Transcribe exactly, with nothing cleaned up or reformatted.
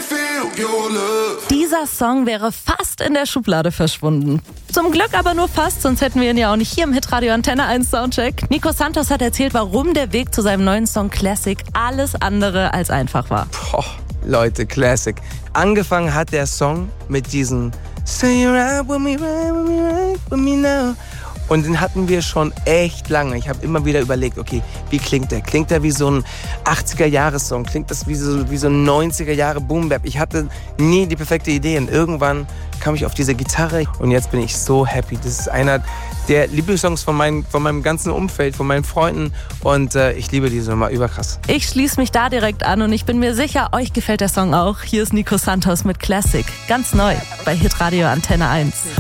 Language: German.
feel your love. Dieser Song wäre fast in der Schublade verschwunden. Zum Glück aber nur fast, sonst hätten wir ihn ja auch nicht hier im Hitradio Antenne eins Soundcheck. Nico Santos hat erzählt, warum der Weg zu seinem neuen Song Classic alles andere als einfach war. Boah, Leute, Classic. Angefangen hat der Song mit diesem Say you're right with me, right with me, right with me now. Und den hatten wir schon echt lange. Ich habe immer wieder überlegt, okay, wie klingt der? Klingt der wie so ein achtziger-Jahres-Song? Klingt das wie so, wie so ein neunziger-Jahre-Boom-Bap? Ich hatte nie die perfekte Idee. Und irgendwann kam ich auf diese Gitarre und jetzt bin ich so happy. Das ist einer der Lieblingssongs von, mein, von meinem ganzen Umfeld, von meinen Freunden. Und äh, ich liebe diese Nummer, überkrass. Ich schließe mich da direkt an und ich bin mir sicher, euch gefällt der Song auch. Hier ist Nico Santos mit Classic. Ganz neu bei Hitradio Antenne eins.